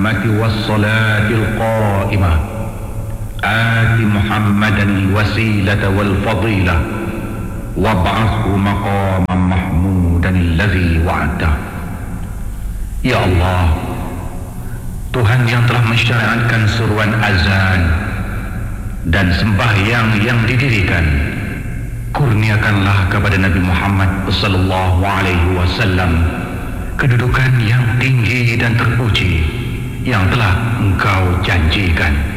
والصلاة القائمة آت محمدا الوسيلة والفضيلة وابعثه مقاما محمودا الذي وعده. Ya Allah, Tuhan yang telah mensyariatkan seruan azan dan sembahyang yang didirikan, kurniakanlah kepada Nabi Muhammad sallallahu alaihi wasallam kedudukan yang tinggi dan terpuji yang telah Engkau janjikan.